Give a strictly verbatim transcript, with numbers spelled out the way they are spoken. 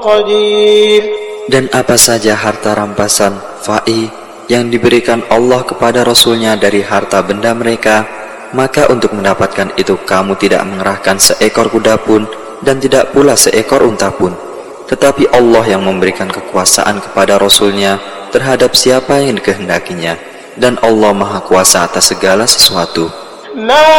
قدير. Dan apa saja harta rampasan, fa'i, yang diberikan Allah kepada Rasulnya dari harta benda mereka, maka untuk mendapatkan itu kamu tidak mengerahkan seekor kuda pun dan tidak pula seekor unta pun. Tetapi Allah yang memberikan kekuasaan kepada Rasulnya terhadap siapa yang dikehendakinya, dan Allah Maha Kuasa atas segala sesuatu. ما